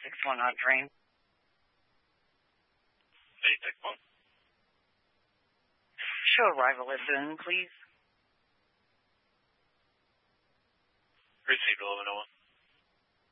61 Hot Train. 861. Show arrival at Boone, please. Received 1101.